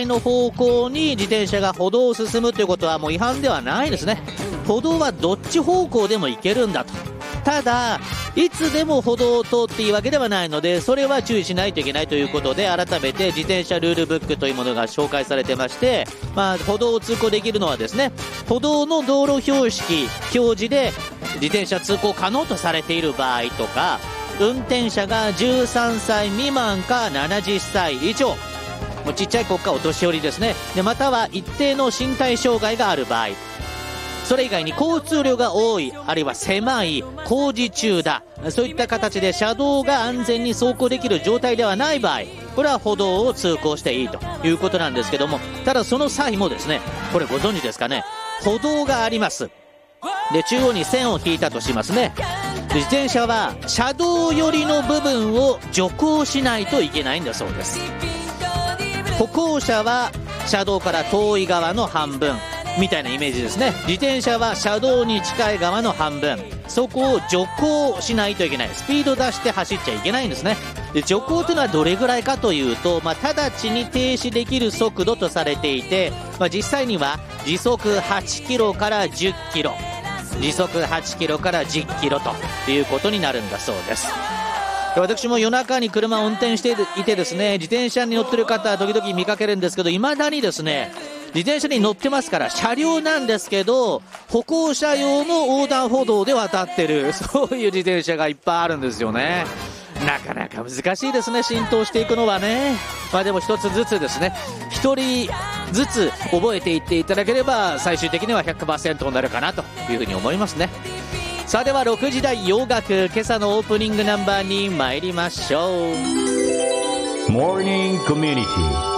対の方向に自転車が歩道を進むということはもう違反ではないですね。歩道はどっち方向でも行けるんだと。ただいつでも歩道を通っていいわけではないので、それは注意しないといけないということで、改めて自転車ルールブックというものが紹介されてまして、歩道を通行できるのはですね、歩道の道路標識表示で自転車通行可能とされている場合とか、運転者が13歳未満か70歳以上、もうちっちゃい子かお年寄りですね。でまたは一定の身体障害がある場合、それ以外に交通量が多い、あるいは狭い、工事中だ、そういった形で車道が安全に走行できる状態ではない場合、これは歩道を通行していいということなんですけども、ただその際もですね、これご存知ですかね、歩道があります。で中央に線を引いたとしますね。自転車は車道寄りの部分を徐行しないといけないんだそうです。歩行者は車道から遠い側の半分みたいなイメージですね。自転車は車道に近い側の半分、そこを徐行しないといけない。スピード出して走っちゃいけないんですね。で徐行というのはどれぐらいかというと、直ちに停止できる速度とされていて、実際には時速8キロから10キロ、時速8キロから10キロということになるんだそうです。私も夜中に車を運転していてですね、自転車に乗ってる方時々見かけるんですけど、未だにですね、自転車に乗ってますから、車両なんですけど歩行者用の横断歩道で渡ってる、そういう自転車がいっぱいあるんですよね。なかなか難しいですね、浸透していくのはね。でも一つずつですね、一人ずつ覚えていっていただければ、最終的には 100% になるかなというふうに思いますね。さあでは6時台洋楽、今朝のオープニングナンバーに参りましょう。 モーニングコミュニティ